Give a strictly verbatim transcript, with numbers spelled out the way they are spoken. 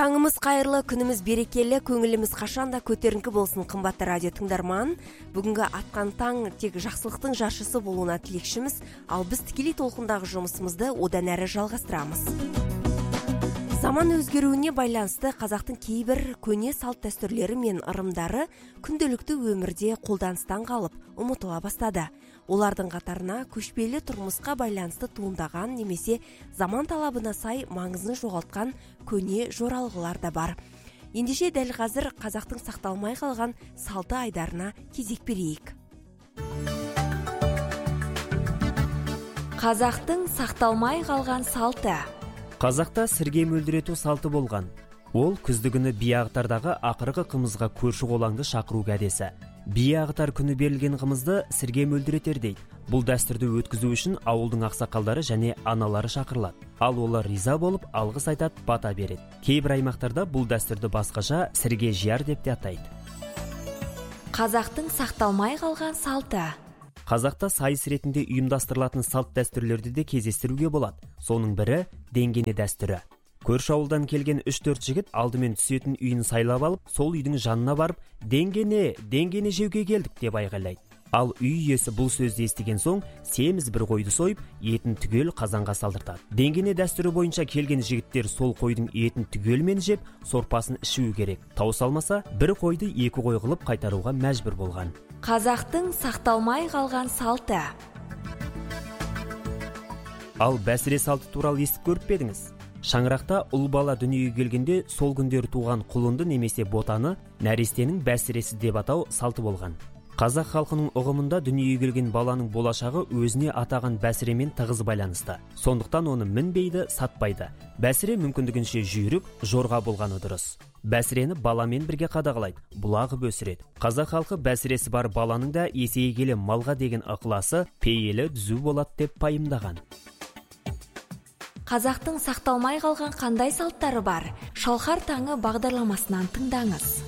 Таңымыз қайырлы, күніміз берекелі, көңіліміз қашанда көтеріңкі болсын, қымбатты радио тыңдарман. Бүгінгі атқан таң тек жақсылықтың жаршысы болуына тілекшіміз, ал біз тікелей толқындағы жұмысымызды одан әрі жалғастырамыз. Заман өзгеруіне байланысты қазақтың кейбір көне салт дәстүрлері мен ырымдары күнделікті өмірде қолданыстан қалып, ұмытыла бастады. Олардың қатарына көшпелі тұрмысқа байланысты туындаған немесе заман талабына сай маңызын жоғалтқан көне жоралғылар да бар. Ендеше дәл қазір қазақтың сақталмай қалған салты айдарына кезек берейік. Қазақтың сақталмай қалған салты. Қазақта сірге мөлдірету салты болған. Ол күздігіні биағытардағы ақырғы қымызға көрші қолаңды шақыру кәдесі. Биағытар күні берілген қымызды сірге мөлдіретер дейді. Бұл дәстүрді өткізу үшін ауылдың ақсақалдары және аналары шақырылады. Ал олар риза болып алғыс айтады, бата береді. Кейбір аймақтарда бұл дәстүрді басқаша сірге жияр деп те атайды. Қазақтың сақталмай қалған салты. Қазақта сайыс ретінде ұйымдастырылатын салт дәстүрлерді де кездестіруге болады. Соның бірі деңгене дәстүрі. Көрші ауылдан келген үш төрт жігіт алдымен түсетін үйін сайлап алып, сол үйдің жанына барып, "Деңгене, деңгене жеуге келдік" деп айғайлайды. Ал үй иесі бұл сөзді естіген соң, семіз бір қойды сойып, етін түгел қазанға салдыртады. Деңгене дәстүрі бойынша келген жігіттер сол қойдың етін түгелмен жеп, сорпасын ішуі керек. Таусалмаса, бір қойды екі қой қылып қайтаруға мәжбүр болған. Қазақтың сақталмай қалған салты. Ал бәсіре салты туралы естіп көріп пе едіңіз? Шаңырақта ұл бала дүниеге келгенде сол күндері туған құлынды немесе ботаны нәрестенің бәсіресі деп атау салты болған. Қазақ халқының ұғымында дүниеге келген баланың болашағы өзіне атаған бәсіремен тығыз байланысты. Сондықтан оны мінбейді, сатпайды. Бәсіре мүмкіндігінше жүйрік, жорға болғаны дұрыс. Бәсірені баламен бірге қадағалайды, бұлағып өсіреді. Қазақ халқы бәсіресі бар баланың да есейе келе малға деген ықыласы пейілі түзу болады деп пайымдаған. Қазақтың сақталмай қалған қандай салттары бар? Шалқар таңы бағдарламасынан тыңдаңыз.